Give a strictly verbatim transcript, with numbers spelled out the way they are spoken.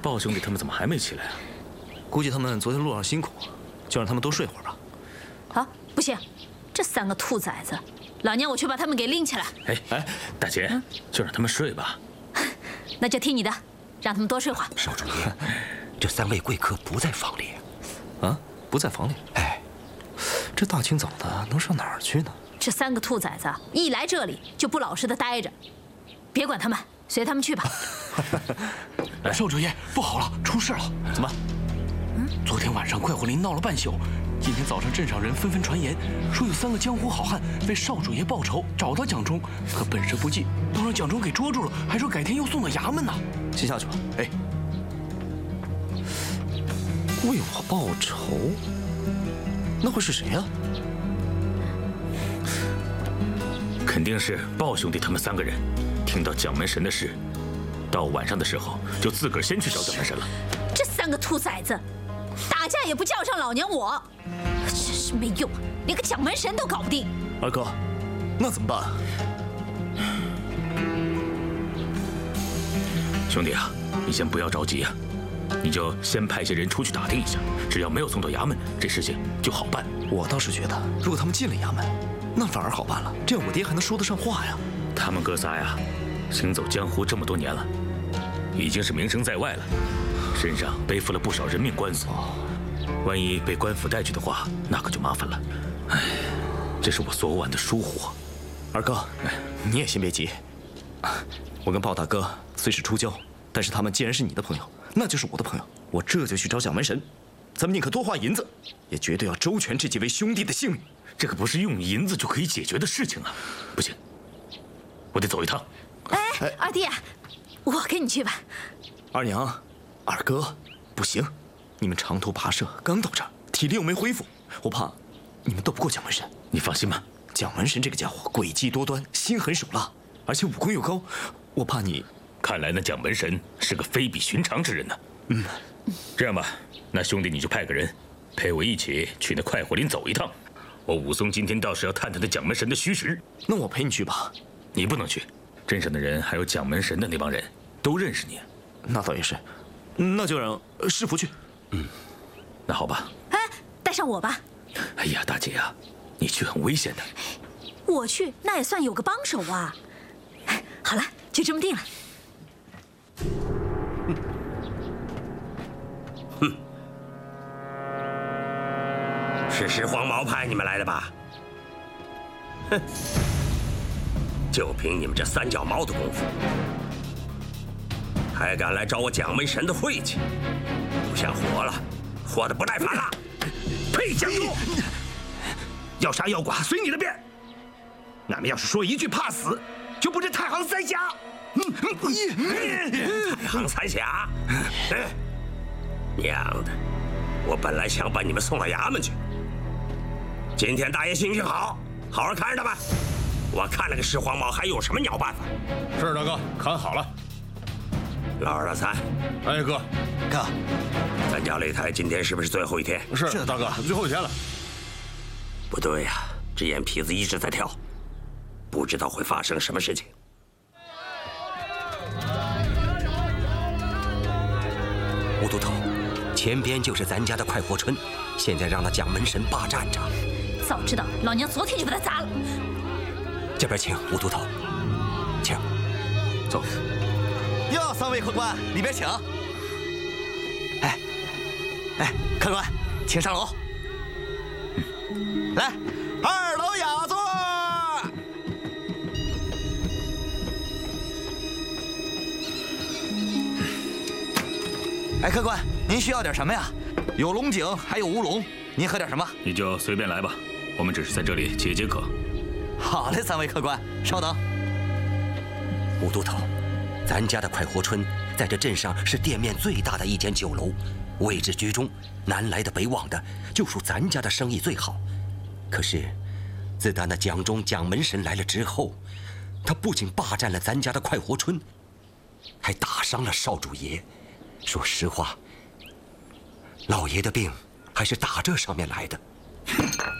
鲍兄弟他们怎么还没起来啊？ 估计他们昨天路上辛苦，就让他们多睡会儿吧。 啊，不行，这三个兔崽子，老娘我去把他们给拎起来。 哎哎，大姐，嗯、就让他们睡吧。 那就听你的，让他们多睡会儿。 少主爷，这三位贵客不在房里。 啊，不在房里？哎，这大清早的能上哪儿去呢？ 这三个兔崽子一来这里就不老实的待着，别管他们，随他们去吧。 哎，少主爷，不好了，出事了！ 怎么？ 嗯，昨天晚上快活林闹了半宿，今天早上镇上人纷纷传言，说有三个江湖好汉为少主爷报仇，找到蒋忠，可本身不济，都让蒋忠给捉住了，还说改天要送到衙门呢。 先下去吧。 哎， 为我报仇？那会是谁呀？ 肯定是鲍兄弟他们三个人，听到蒋门神的事，到晚上的时候就自个儿先去找蒋门神了。 这三个兔崽子，打架也不叫上老娘我，真是没用，连个蒋门神都搞不定。 二哥，那怎么办？ 兄弟啊，你先不要着急啊，你就先派些人出去打听一下，只要没有送到衙门，这事情就好办。 我倒是觉得，如果他们进了衙门，那反而好办了，这样我爹还能说得上话呀。 他们哥仨呀，行走江湖这么多年了，已经是名声在外了，身上背负了不少人命官司。万一被官府带去的话，那可就麻烦了。哎，这是我昨晚的疏忽。 二哥，你也先别急。我跟鲍大哥虽是出交，但是他们既然是你的朋友，那就是我的朋友。我这就去找蒋门神，咱们宁可多花银子，也绝对要周全这几位兄弟的性命。 这可不是用银子就可以解决的事情啊！不行，我得走一趟。 哎，二弟，我跟你去吧。 二娘，二哥，不行，你们长途跋涉，刚到这儿，体力又没恢复，我怕你们斗不过蒋门神。 你放心吧， 蒋门神这个家伙诡计多端，心狠手辣，而且武功又高，我怕你…… 看来那蒋门神是个非比寻常之人呢。嗯，这样吧，那兄弟你就派个人陪我一起去那快活林走一趟。我武松今天倒是要探探那蒋门神的虚实。 那我陪你去吧。 你不能去，镇上的人还有蒋门神的那帮人都认识你。 那倒也是，那就让师傅去。 嗯，那好吧。 哎，带上我吧。 哎呀，大姐啊，你去很危险的。 我去，那也算有个帮手啊。哎，好了，就这么定了。 哼，是石黄毛派你们来的吧？哼，就凭你们这三脚猫的功夫，还敢来找我蒋门神的晦气，不想活了，活得不耐烦了。呸！蒋忠，要杀要剐随你的便。俺们要是说一句怕死，就不是太行三峡。太行三峡，娘的！我本来想把你们送到衙门去。今天大爷心情好，好好看着他们。我看那个石黄毛还有什么鸟办法？ 是大哥，看好了。 老二、老三， 哎哥， 哥， 咱家擂台今天是不是最后一天？ 是是大哥，最后一天了。 不对呀，这眼皮子一直在跳，不知道会发生什么事情。 吴都头，前边就是咱家的快活村，现在让那蒋门神霸占着。 早知道，老娘昨天就把他砸了。 这边请，吴都头，请， 走。 哟，三位客官，里边请。哎，哎，客官，请上楼。嗯、来，二楼雅座。哎，客官，您需要点什么呀？有龙井，还有乌龙，您喝点什么？ 你就随便来吧，我们只是在这里解解渴。 好嘞，三位客官，稍等。 吴都头，咱家的快活村在这镇上是店面最大的一间酒楼，位置居中，南来的北往的，就属咱家的生意最好。可是，自打那蒋忠蒋门神来了之后，他不仅霸占了咱家的快活村，还打伤了少主爷。说实话，老爷的病还是打这上面来的。